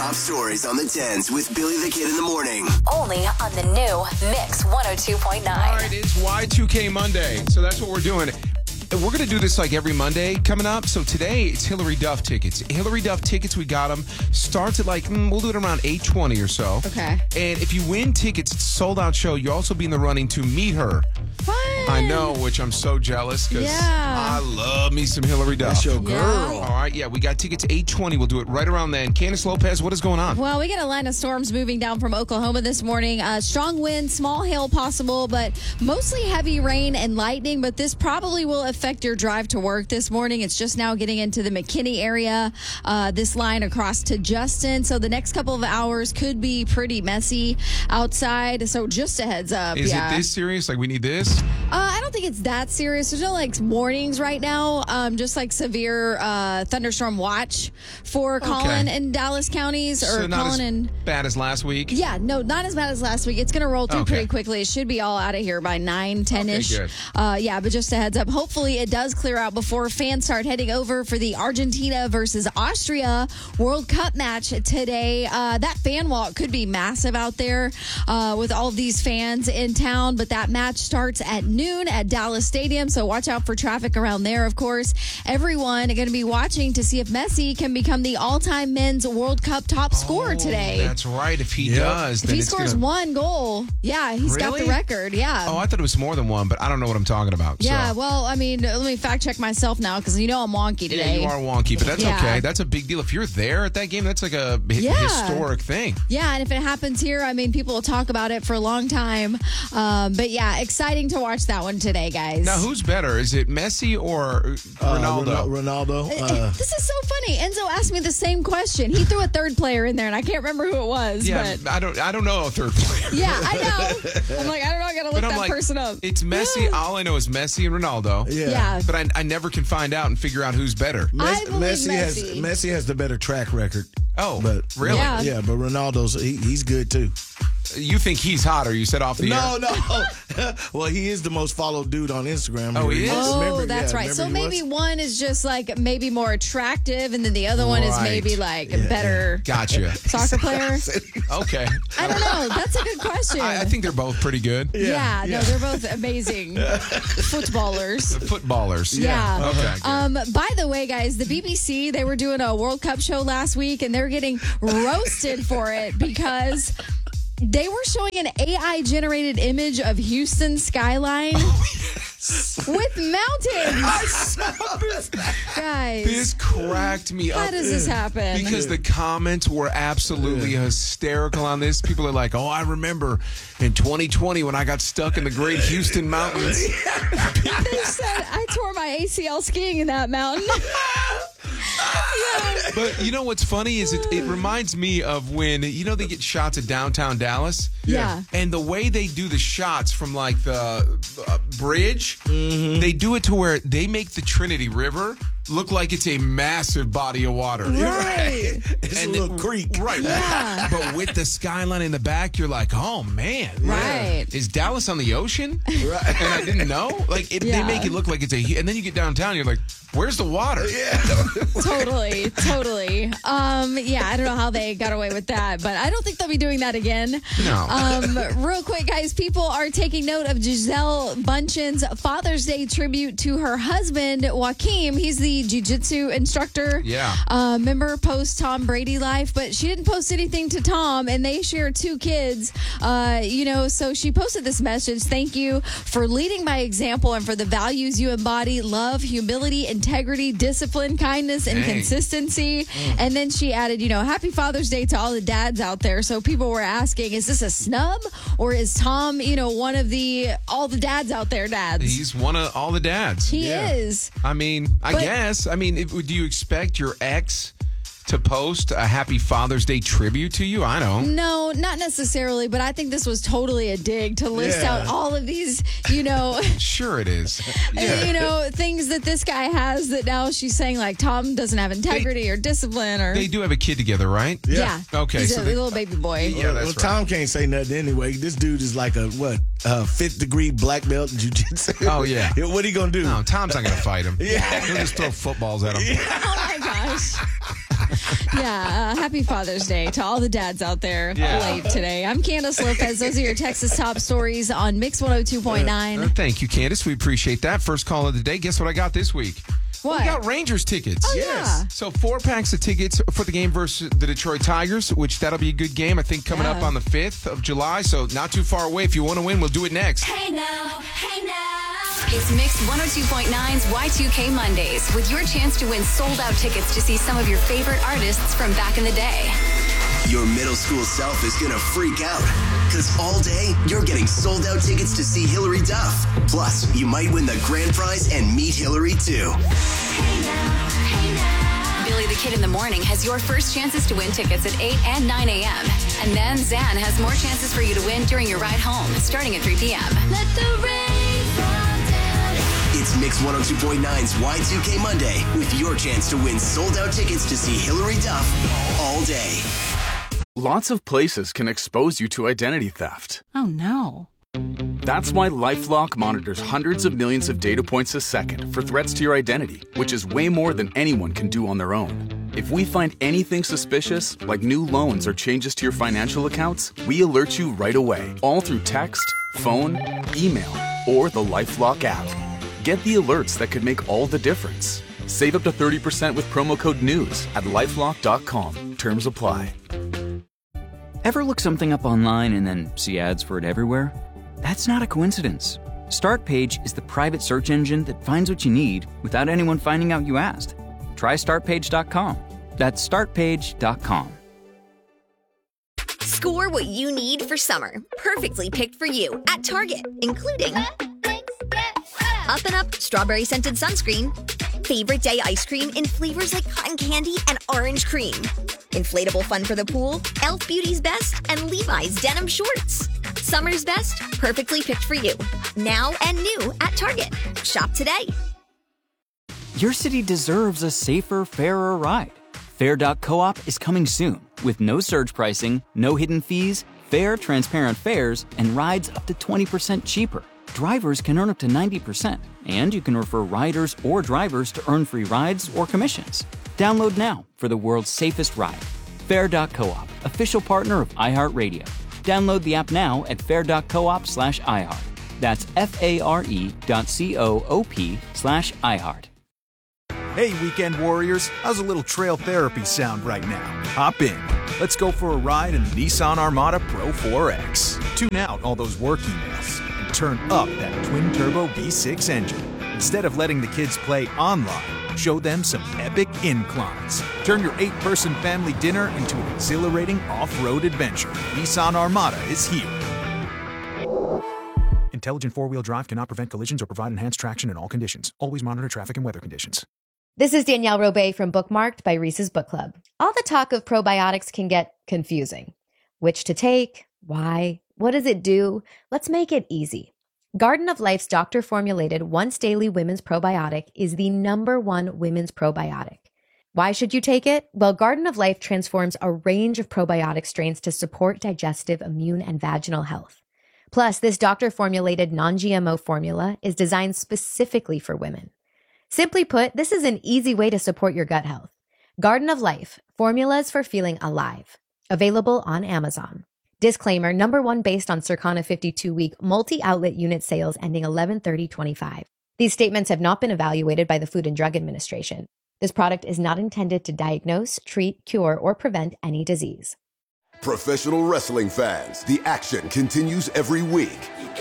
top stories on the 10s with Billy the Kid in the morning. Only on the new Mix 102.9. All right, it's Y2K Monday, so that's what we're doing. We're going to do this like every Monday coming up. So today, it's Hillary Duff tickets. Hillary Duff tickets, we got them. Starts at like, we'll do it around 8:20 or so. Okay. And if you win tickets, it's a sold-out show. You'll also be in the running to meet her. Fun. I know, which I'm so jealous because I love me some Hillary Duff. That's your girl. Yeah. All right, yeah, we got tickets 8:20. We'll do it right around then. Candace Lopez, what is going on? Well, we get a line of storms moving down from Oklahoma this morning. Strong wind, small hail possible, but mostly heavy rain and lightning. But this probably will affect your drive to work this morning. It's just now getting into the McKinney area. This line across to Justin. So the next couple of hours could be pretty messy outside. So just a heads up. Is it this serious? Like we need this? I don't think it's that serious. There's no like warnings right now. Just like severe thunderstorm watch for Collin and Dallas counties, So or not Collin as and bad as last week? yeah, no, not as bad as last week. It's going to roll through Okay. pretty quickly. It should be all out of here by 9, 10-ish. Okay, good. Yeah, but just a heads up. Hopefully it does clear out before fans start heading over for the Argentina versus Austria World Cup match today. That fan walk could be massive out there with all of these fans in town, but that match starts at noon at Dallas Stadium, so watch out for traffic around there, of course. Everyone going to be watching to see if Messi can become the all-time men's World Cup top scorer today. That's right. If he does, If then he it's scores gonna... one goal, yeah, he's got the Really? record. Yeah. Oh, I thought it was more than one, but I don't know what I'm talking about. Yeah, so. well, I mean, let me fact check myself now because you know I'm wonky today. Yeah, you are wonky, but that's Yeah. okay. That's a big deal. If you're there at that game, that's like a Yeah. historic thing. Yeah, and if it happens here, I mean, people will talk about it for a long time. But yeah, exciting to watch that one today, guys. Now, who's better? Is it Messi or Ronaldo? Ronaldo. This is so funny. Enzo asked me the same question. He threw a third player in there, and I can't remember who it was. Yeah, but I don't know a third player. yeah, I know. I'm like, I don't know. I got to look But I'm that like, person up. it's Messi. All I know is Messi and Ronaldo. Yeah. But I never can find out and figure out who's better. I believe Messi has the better track record. Oh, But really? Yeah. Yeah, but Ronaldo's he's good too. You think he's hotter? You said off the air. No. Well, he is the most followed dude on Instagram. Oh, he is? Oh, Remember- that's yeah, right. So remember maybe he was? one is just like maybe more attractive, and then the other one is Right. maybe like a better Gotcha. soccer player. Okay. I don't know. That's a good question. I think they're both pretty good. yeah, no, they're both amazing footballers. Footballers. Yeah. Okay. Good. By the way, guys, the BBC, they were doing a World Cup show last week, and they're getting roasted for it because they were showing an AI-generated image of Houston skyline with mountains. Guys, This cracked me how up. does this happen? Because the comments were absolutely hysterical on this. People are like, oh, I remember in 2020 when I got stuck in the Great Houston Mountains. They said I tore my ACL skiing in that mountain. Yeah. But you know what's funny is it reminds me of when, they get shots of downtown Dallas. Yeah. And the way they do the shots from like the bridge, they do it to where they make the Trinity River look like it's a massive body of water. Right. It's a little creek. Right. Yeah. But with the skyline in the back, you're like, oh, man. Right. Is Dallas on the ocean? Right. And I didn't know. Like, they Yeah. make it look like it's and then you get downtown, you're like, where's the water? Totally. Yeah, I don't know how they got away with that, but I don't think they'll be doing that again. No. Real quick, guys, people are taking note of Giselle Bundchen's Father's Day tribute to her husband, Joaquim. He's the jiu-jitsu instructor. Yeah. Remember post Tom Brady life, but she didn't post anything to Tom, and they share 2 kids. So she posted this message. Thank you for leading by example and for the values you embody: love, humility, integrity, discipline, kindness, and Dang. consistency. And then she added, happy Father's Day to all the dads out there. So people were asking, is this a snub, or is Tom, one of all the dads out there dads? He's one of all the dads. He is. I mean, I But- guess. I mean, do you expect your ex to post a Happy Father's Day tribute to you? I don't. No, not necessarily, but I think this was totally a dig to list Yeah. out all of these, Sure it is. Yeah. things that this guy has that now she's saying like Tom doesn't have integrity or discipline or They do have a kid together, right? yeah. Okay, He's so a they- little baby boy. Yeah, that's well, right. Tom can't say nothing anyway. This dude is like a 5th degree black belt in jiu-jitsu. Oh, yeah. What are you gonna do? No, Tom's not going to fight him. Yeah. He'll just throw footballs at him. Oh my gosh. Yeah, happy Father's Day to all the dads out there late today. I'm Candace Lopez. Those are your Texas top stories on Mix 102.9. Thank you, Candace. We appreciate that. First call of the day. Guess what I got this week? What? We got Rangers tickets. Oh, yeah. So 4 packs of tickets for the game versus the Detroit Tigers, which that'll be a good game, I think, coming up on the 5th of July. So not too far away. If you want to win, we'll do it next. Hey now, hey now. It's Mix 102.9's Y2K Mondays with your chance to win sold-out tickets to see some of your favorite artists from back in the day. Your middle school self is gonna freak out. Because all day, you're getting sold out tickets to see Hillary Duff. Plus, you might win the grand prize and meet Hillary too. Hey now, hey now. Billy the Kid in the Morning has your first chances to win tickets at 8 and 9 a.m. And then Zan has more chances for you to win during your ride home, starting at 3 p.m. Let the rain fall down. It's Mix 102.9's Y2K Monday with your chance to win sold out tickets to see Hillary Duff all day. Lots of places can expose you to identity theft. Oh, no. That's why LifeLock monitors hundreds of millions of data points a second for threats to your identity, which is way more than anyone can do on their own. If we find anything suspicious, like new loans or changes to your financial accounts, we alert you right away, all through text, phone, email, or the LifeLock app. Get the alerts that could make all the difference. Save up to 30% with promo code NEWS at LifeLock.com. Terms apply. Ever look something up online and then see ads for it everywhere? That's not a coincidence. Startpage is the private search engine that finds what you need without anyone finding out you asked. Try Startpage.com. That's Startpage.com. Score what you need for summer. Perfectly picked for you at Target, including Up and Up Strawberry Scented Sunscreen, Favorite Day Ice Cream in flavors like cotton candy and orange cream, inflatable fun for the pool, Elf Beauty's Best, and Levi's Denim Shorts. Summer's best, perfectly picked for you. Now and new at Target. Shop today. Your city deserves a safer, fairer ride. Fair.coop is coming soon with no surge pricing, no hidden fees, fair, transparent fares, and rides up to 20% cheaper. Drivers can earn up to 90%, and you can refer riders or drivers to earn free rides or commissions. Download now for the world's safest ride. Fair.coop, official partner of iHeartRadio. Download the app now at fair.coop/iHeart. That's FARE.coop/iHeart. Hey, weekend warriors, how's a little trail therapy sound right now? Hop in. Let's go for a ride in the Nissan Armada Pro 4X. Tune out all those work emails and turn up that twin-turbo V6 engine. Instead of letting the kids play online, show them some epic inclines. Turn your 8-person family dinner into an exhilarating off-road adventure. Nissan Armada is here. Intelligent four-wheel drive cannot prevent collisions or provide enhanced traction in all conditions. Always monitor traffic and weather conditions. This is Danielle Robay from Bookmarked by Reese's Book Club. All the talk of probiotics can get confusing. Which to take? Why? What does it do? Let's make it easy. Garden of Life's doctor-formulated once-daily women's probiotic is the #1 women's probiotic. Why should you take it? Well, Garden of Life transforms a range of probiotic strains to support digestive, immune, and vaginal health. Plus, this doctor-formulated non-GMO formula is designed specifically for women. Simply put, this is an easy way to support your gut health. Garden of Life, formulas for feeling alive. Available on Amazon. Disclaimer, #1 based on Circana 52-week multi-outlet unit sales ending 11/30/25. These statements have not been evaluated by the Food and Drug Administration. This product is not intended to diagnose, treat, cure, or prevent any disease. Professional wrestling fans, the action continues every week.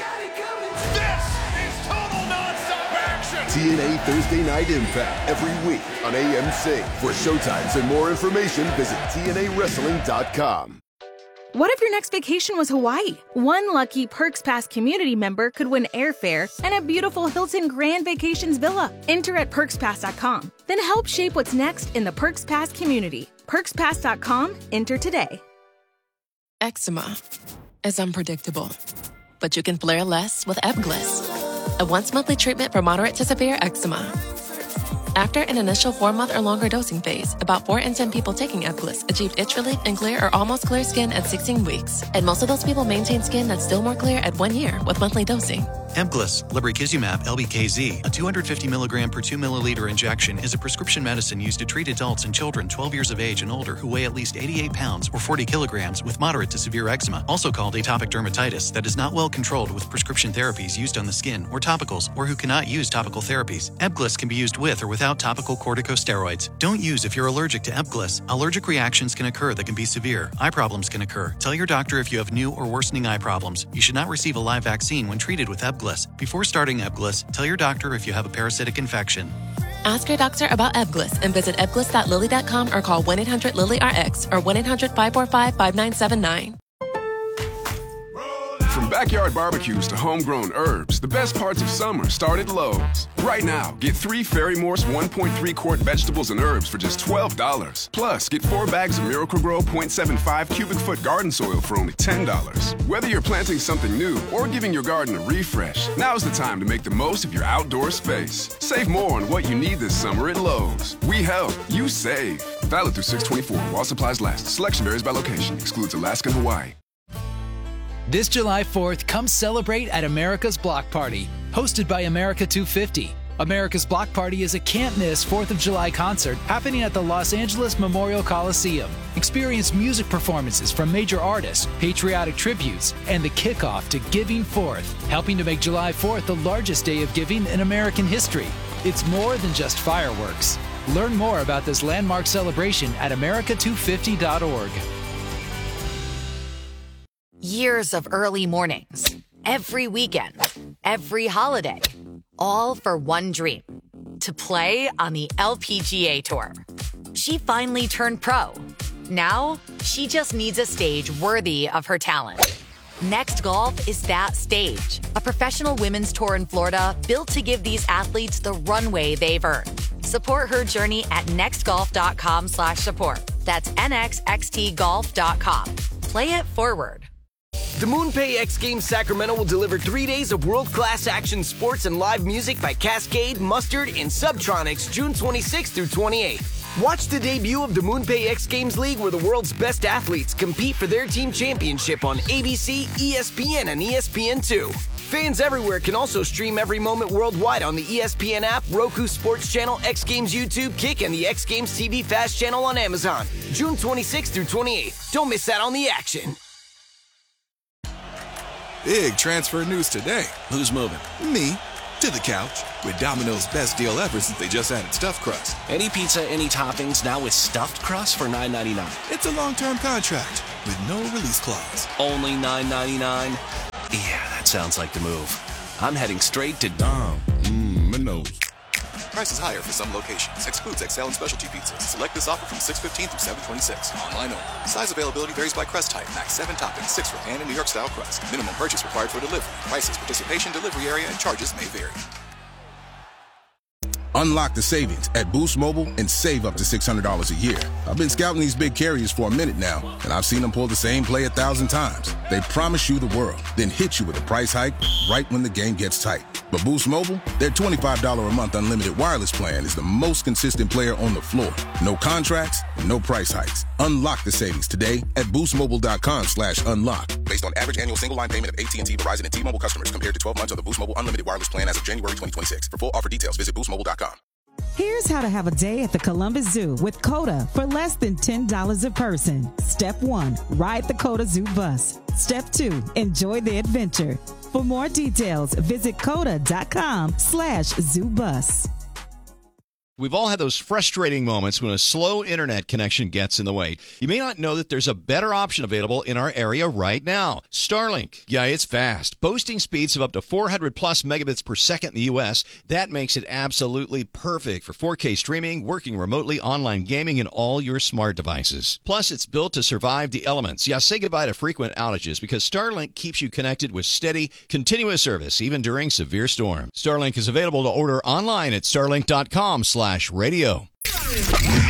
TNA Thursday Night Impact every week on AMC. For showtimes and more information, visit TNAWrestling.com. What if your next vacation was Hawaii? One lucky Perks Pass community member could win airfare and a beautiful Hilton Grand Vacations villa. Enter at PerksPass.com. Then help shape what's next in the Perks Pass community. PerksPass.com. Enter today. Eczema is unpredictable, but you can flare less with Ebglyss, a once-monthly treatment for moderate to severe eczema. After an initial 4-month or longer dosing phase, about 4 in 10 people taking Ebglyss achieved itch relief and clear or almost clear skin at 16 weeks. And most of those people maintain skin that's still more clear at 1 year with monthly dosing. Ebglyss, lebrikizumab LBKZ, a 250 milligram per 2 milliliter injection, is a prescription medicine used to treat adults and children 12 years of age and older who weigh at least 88 pounds or 40 kilograms with moderate to severe eczema, also called atopic dermatitis, that is not well controlled with prescription therapies used on the skin or topicals, or who cannot use topical therapies. Ebglyss can be used with or without topical corticosteroids. Don't use if you're allergic to Ebglyss. Allergic reactions can occur that can be severe. Eye problems can occur. Tell your doctor if you have new or worsening eye problems. You should not receive a live vaccine when treated with Ebglyss. Before starting Ebglyss, tell your doctor if you have a parasitic infection. Ask your doctor about Ebglyss and visit ebglyss.lilly.com or call 1-800-LILY-RX or 1-800-545-5979. From backyard barbecues to homegrown herbs, the best parts of summer start at Lowe's. Right now, get 3 Ferry Morse 1.3 quart vegetables and herbs for just $12. Plus, get 4 bags of Miracle-Gro 0.75 cubic foot garden soil for only $10. Whether you're planting something new or giving your garden a refresh, now's the time to make the most of your outdoor space. Save more on what you need this summer at Lowe's. We help, you save. Valid through 6/24 while supplies last. Selection varies by location. Excludes Alaska and Hawaii. This July 4th, come celebrate at America's Block Party, hosted by America 250. America's Block Party is a can't-miss 4th of July concert happening at the Los Angeles Memorial Coliseum. Experience music performances from major artists, patriotic tributes, and the kickoff to Giving Forth, helping to make July 4th the largest day of giving in American history. It's more than just fireworks. Learn more about this landmark celebration at america250.org. Years of early mornings, every weekend, every holiday, all for one dream, to play on the LPGA Tour. She finally turned pro. Now, she just needs a stage worthy of her talent. Next Golf is that stage, a professional women's tour in Florida built to give these athletes the runway they've earned. Support her journey at nextgolf.com/support. That's nxxtgolf.com. Play it forward. The MoonPay X Games Sacramento will deliver 3 days of world-class action sports and live music by Cascade, Mustard, and Subtronics June 26th through 28th. Watch the debut of the MoonPay X Games League, where the world's best athletes compete for their team championship on ABC, ESPN, and ESPN2. Fans everywhere can also stream every moment worldwide on the ESPN app, Roku Sports Channel, X Games YouTube, Kick, and the X Games TV Fast channel on Amazon. June 26th through 28th. Don't miss out on the action. Big transfer news today. Who's moving? Me. To the couch. With Domino's best deal ever since they just added stuffed crust. Any pizza, any toppings, now with stuffed crust for $9.99. It's a long-term contract with no release clause. Only $9.99? Yeah, that sounds like the move. I'm heading straight to Domino's. Prices higher for some locations. Excludes XL and specialty pizzas. Select this offer from 6/15 through 7/26. Online only. Size availability varies by crust type. Max 7 toppings, 6 for pan and New York style crust. Minimum purchase required for delivery. Prices, participation, delivery area, and charges may vary. Unlock the savings at Boost Mobile and save up to $600 a year. I've been scouting these big carriers for a minute now, and I've seen them pull the same play 1,000 times. They promise you the world, then hit you with a price hike right when the game gets tight. But Boost Mobile, their $25 a month unlimited wireless plan is the most consistent player on the floor. No contracts, no price hikes. Unlock the savings today at boostmobile.com/unlock. Based on average annual single line payment of AT&T, Verizon, and T-Mobile customers compared to 12 months of the Boost Mobile unlimited wireless plan as of January 2026. For full offer details, visit boostmobile.com. Here's how to have a day at the Columbus Zoo with COTA for less than $10 a person. Step 1, ride the COTA Zoo bus. Step 2, enjoy the adventure. For more details, visit COTA.com/ZooBus. We've all had those frustrating moments when a slow internet connection gets in the way. You may not know that there's a better option available in our area right now. Starlink. Yeah, it's fast. Boasting speeds of up to 400 plus megabits per second in the U.S. That makes it absolutely perfect for 4K streaming, working remotely, online gaming, and all your smart devices. Plus, it's built to survive the elements. Yeah, say goodbye to frequent outages because Starlink keeps you connected with steady, continuous service, even during severe storms. Starlink is available to order online at starlink.com/radio.